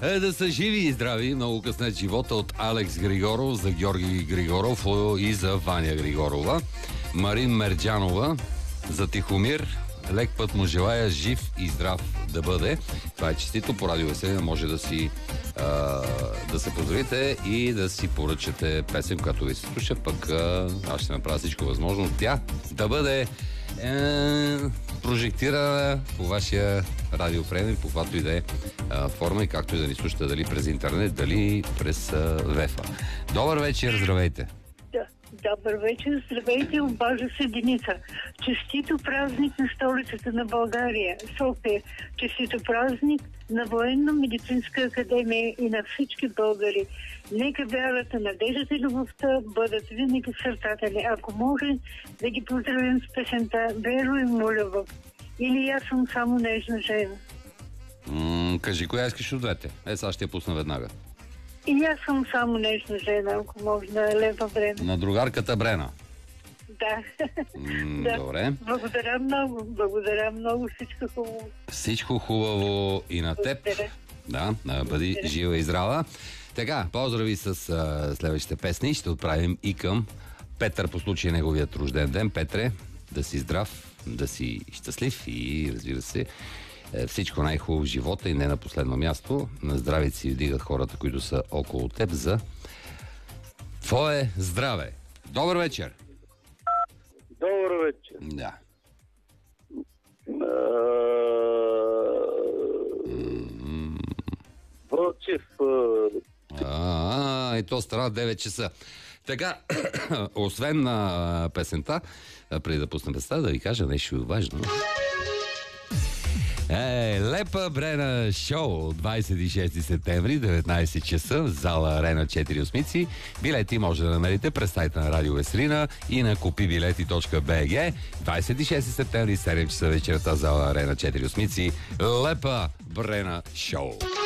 Да са живи и здрави. Много къснет живота от Алекс Григоров за Георги Григоров и за Ваня Григорова. Марин Мерджанова за Тихомир. Лек път му желая, жив и здрав да бъде. Това е честито. По Радио Веселина може да се поздравите и да си поръчате песен, която ви се слуша. Пък аз ще направя всичко възможно тя да бъде прожектирана по вашия радиоприемник, по каквато и да е форма и както и да ни слушате, дали през интернет, дали през ВЕФа. Добър вечер, здравейте! Добър вечер, здравейте, обажда се Деница. Честито празник на столицата на България, София. Честито празник на Военно-медицинска академия и на всички българи. Нека вярата, надеждата и любовта бъдат винаги в сърцата ни. Ако може да ги поздравим с песента Веро и Молева. Или аз съм само нежна жена. Кажи, коя искаш от двете? Сега ще я пусна веднага. И аз съм само нежна жена, ако може на Лева Брена. На другарката Брена. Да. Да. Добре. Благодаря много. Всичко хубаво. Всичко хубаво и на теб. Да, бъди жива и здрава. Така, поздрави с следващите песни. Ще отправим и към Петър по случай неговият рожден ден. Петре, да си здрав, да си щастлив и, разбира се, всичко най-хубаво в живота и не на последно място. На здраве си вдигат хората, които са около теб за твое здраве. Добър вечер! Добър вечер! Да. Вълчев. И то стана 9 часа. Така, освен на песента, преди да пусна песента, да ви кажа нещо важно. Лепа Брена шоу 26 септември, 19 часа в зала Арена 4 осмици. Билети може да намерите през сайта на Радио Веселина и на kupibileti.bg. 26 септември, 7 часа вечерта, зала Арена 4 осмици. Лепа Брена шоу.